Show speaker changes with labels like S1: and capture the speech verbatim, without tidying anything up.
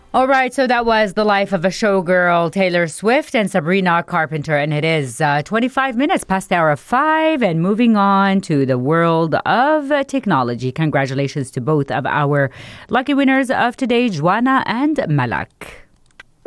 S1: All right, so that was the life of a showgirl, Taylor Swift and Sabrina Carpenter, and it is uh, twenty-five minutes past the hour of five, and moving on to the world of uh, technology. Congratulations to both of our lucky winners of today, Joanna and Malak.